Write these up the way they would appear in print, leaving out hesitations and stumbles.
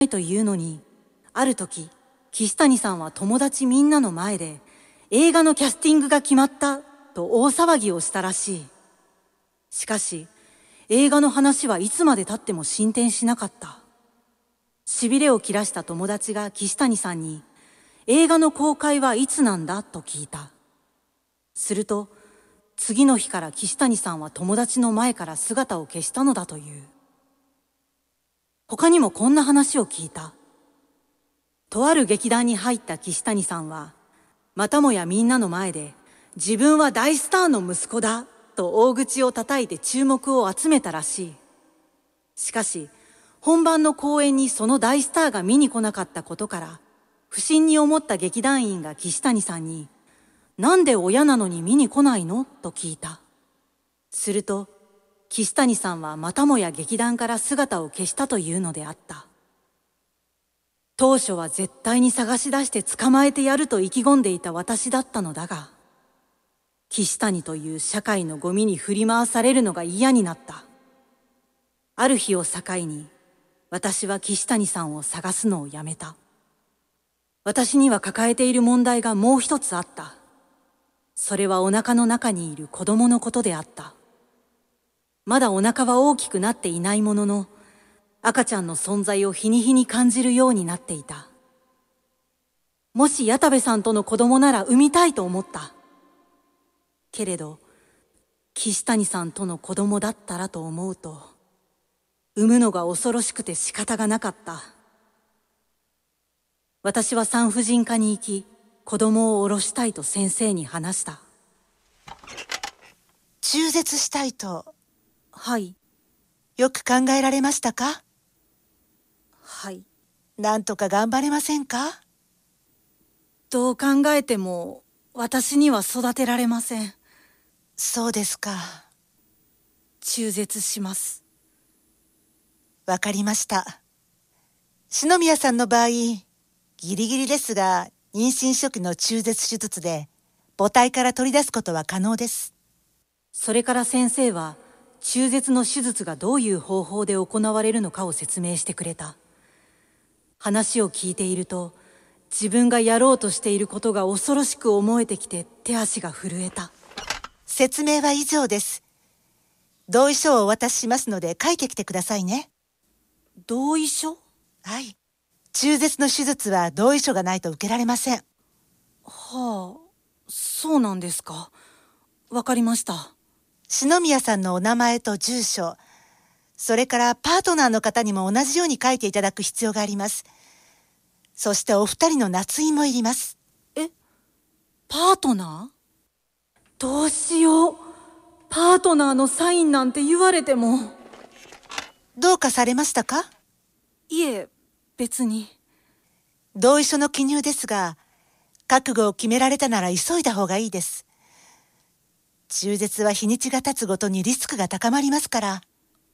というのに、ある時、岸谷さんは友達みんなの前で、映画のキャスティングが決まったと大騒ぎをしたらしい。しかし、映画の話はいつまで経っても進展しなかった。しびれを切らした友達が岸谷さんに、映画の公開はいつなんだと聞いた。すると、次の日から岸谷さんは友達の前から姿を消したのだという。他にもこんな話を聞いた。とある劇団に入った岸谷さんは、またもやみんなの前で、自分は大スターの息子だと大口を叩いて注目を集めたらしい。しかし、本番の公演にその大スターが見に来なかったことから、不審に思った劇団員が岸谷さんに、なんで親なのに見に来ないのと聞いた。すると、岸谷さんはまたもや劇団から姿を消したというのであった。当初は絶対に探し出して捕まえてやると意気込んでいた私だったのだが、岸谷という社会のゴミに振り回されるのが嫌になった。ある日を境に、私は岸谷さんを探すのをやめた。私には抱えている問題がもう一つあった。それはお腹の中にいる子供のことであった。まだお腹は大きくなっていないものの、赤ちゃんの存在を日に日に感じるようになっていた。もし矢田部さんとの子供なら産みたいと思った。けれど、岸谷さんとの子供だったらと思うと、産むのが恐ろしくて仕方がなかった。私は産婦人科に行き、子供を下ろしたいと先生に話した。 中絶したいと。 はい。 よく考えられましたか？ はい。 なんとか頑張れませんか？ どう考えても私には育てられません。 そうですか。 中絶します。 わかりました。篠宮さんの場合、ギリギリですが、妊娠初期の中絶手術で母体から取り出すことは可能です。 それから先生は中絶の手術がどういう方法で行われるのかを説明してくれた。話を聞いていると、自分がやろうとしていることが恐ろしく思えてきて手足が震えた。 説明は以上です。同意書をお渡ししますので書いてきてくださいね。 同意書？ はい。中絶の手術は同意書がないと受けられません。 はあ、そうなんですか。わかりました。 篠宮さんのお名前と住所、それからパートナーの方にも同じように書いていただく必要があります。そしてお二人の捺印もいります。 パートナー？どうしよう。パートナーのサインなんて言われても。 どうかされましたか？ いえ、別に。 同意書の記入ですが、覚悟を決められたなら急いだ方がいいです。中絶は日にちが経つごとにリスクが高まりますから。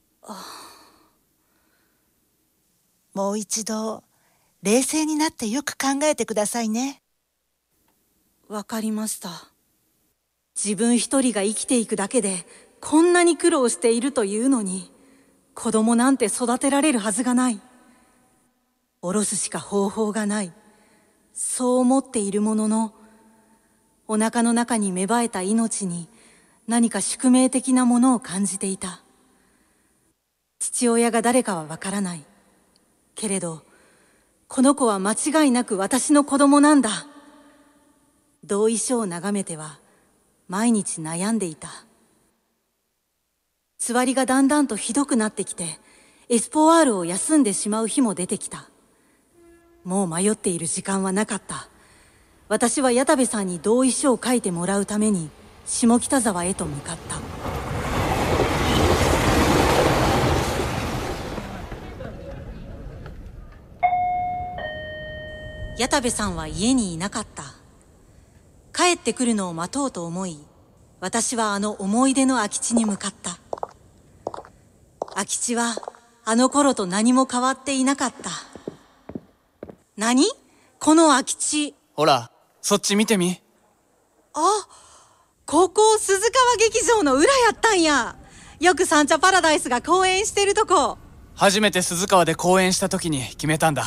もう一度、冷静になってよく考えてくださいね。 わかりました。自分一人が生きていくだけでこんなに苦労しているというのに、子供なんて育てられるはずがない。下ろすしか方法がない。そう思っているものの、お腹の中に芽生えた命に何か宿命的なものを感じていた。父親が誰かはわからない。けれど、この子は間違いなく私の子供なんだ。同意書を眺めては毎日悩んでいた。つわりがだんだんとひどくなってきて、エスポワールを休んでしまう日も出てきた。もう迷っている時間はなかった。私は矢田部さんに同意書を書いてもらうために下北沢へと向かった。矢田部さんは家にいなかった。帰ってくるのを待とうと思い、私はあの思い出の空き地に向かった。空き地はあの頃と何も変わっていなかった。何？この空き地。 ほら、そっち見てみ。 あ、ここ鈴川劇場の裏やったんや。よくサンチャパラダイスが公演してるとこ。 初めて鈴川で公演した時に決めたんだ。